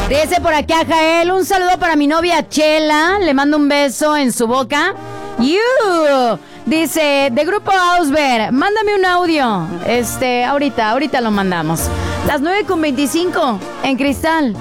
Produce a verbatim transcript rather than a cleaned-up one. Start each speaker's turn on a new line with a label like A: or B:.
A: Dice por acá Jael, un saludo para mi novia Chela, le mando un beso en su boca. You. Dice, de Grupo Ausber, mándame un audio. Este, ahorita, ahorita lo mandamos. Las nueve con veinticinco en Cristal.